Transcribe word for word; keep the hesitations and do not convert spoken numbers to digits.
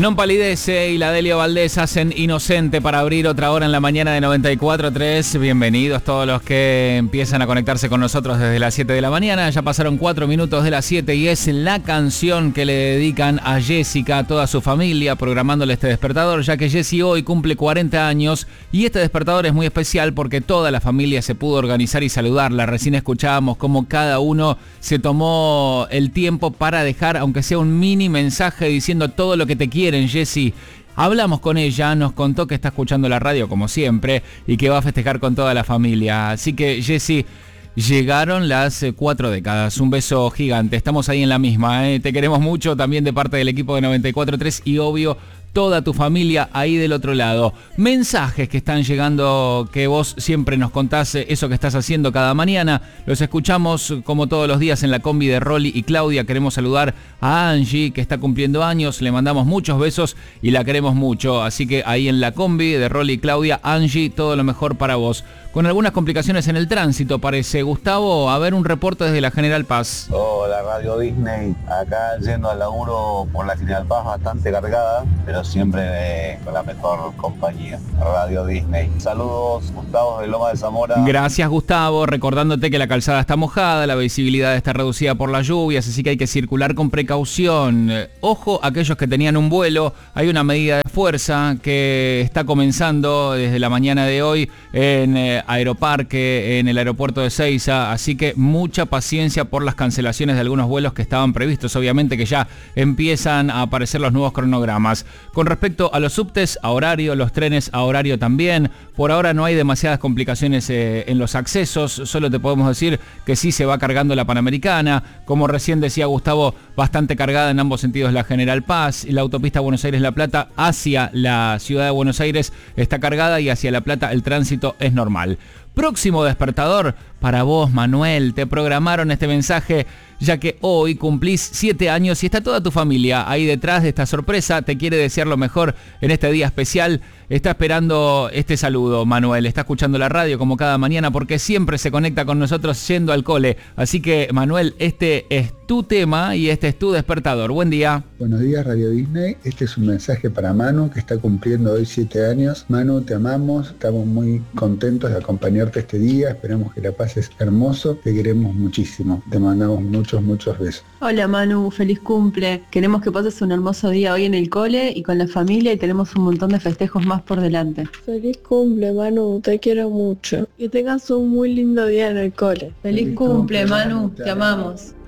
Non Palidece y la Delio Valdés hacen Inocente para abrir otra hora en la mañana de noventa y cuatro punto tres. Bienvenidos todos los que empiezan a conectarse con nosotros desde las siete de la mañana. Ya pasaron cuatro minutos de las siete y es la canción que le dedican a Jessica, a toda su familia, programándole este despertador, ya que Jessie hoy cumple cuarenta años y este despertador es muy especial porque toda la familia se pudo organizar y saludarla. Recién escuchábamos cómo cada uno se tomó el tiempo para dejar, aunque sea un mini mensaje diciendo todo lo que te quieren, Jessie. Hablamos con ella, nos contó que está escuchando la radio como siempre y que va a festejar con toda la familia. Así que, Jessie, llegaron las eh, cuatro décadas. Un beso gigante. Estamos ahí en la misma, ¿eh? Te queremos mucho también de parte del equipo de noventa y cuatro punto tres y obvio toda tu familia ahí del otro lado. Mensajes que están llegando, que vos siempre nos contás eso que estás haciendo cada mañana. Los escuchamos como todos los días en la combi de Rolly y Claudia. Queremos saludar a Angie, que está cumpliendo años. Le mandamos muchos besos y la queremos mucho. Así que ahí en la combi de Rolly y Claudia, Angie, todo lo mejor para vos. Con algunas complicaciones en el tránsito, parece. Gustavo, a ver un reporte desde la General Paz. Hola, Radio Disney. Acá yendo al laburo por la General Paz, bastante cargada, pero siempre eh, con la mejor compañía. Radio Disney. Saludos, Gustavo de Loma de Zamora. Gracias, Gustavo. Recordándote que la calzada está mojada, la visibilidad está reducida por las lluvias, así que hay que circular con precaución. Eh, ojo, aquellos que tenían un vuelo, hay una medida de fuerza que está comenzando desde la mañana de hoy en eh, Aeroparque, en el aeropuerto de Seiza, así que mucha paciencia por las cancelaciones de algunos vuelos que estaban previstos. Obviamente que ya empiezan a aparecer los nuevos cronogramas. Con respecto a los subtes a horario, los trenes a horario también, por ahora no hay demasiadas complicaciones eh, en los accesos, solo te podemos decir que sí se va cargando la Panamericana, como recién decía Gustavo, bastante cargada en ambos sentidos la General Paz, y la autopista Buenos Aires-La Plata hacia la ciudad de Buenos Aires está cargada y hacia La Plata el tránsito es normal. Próximo despertador para vos, Manuel. Te programaron este mensaje ya que hoy cumplís siete años y está toda tu familia ahí detrás de esta sorpresa. Te quiere desear lo mejor en este día especial. Está esperando este saludo, Manuel. Está escuchando la radio como cada mañana porque siempre se conecta con nosotros yendo al cole. Así que, Manuel, este es tu tema y este es tu despertador. Buen día. Buenos días, Radio Disney. Este es un mensaje para Manu, que está cumpliendo hoy siete años. Manu, te amamos. Estamos muy contentos de acompañarte este día. Esperamos que la pases hermoso. Te queremos muchísimo. Te mandamos muchos, muchos besos. Hola, Manu. Feliz cumple. Queremos que pases un hermoso día hoy en el cole y con la familia y tenemos un montón de festejos más por delante. Feliz cumple, Manu. Te quiero mucho. Que tengas un muy lindo día en el cole. Feliz, Feliz cumple, cumple, Manu. Te amamos.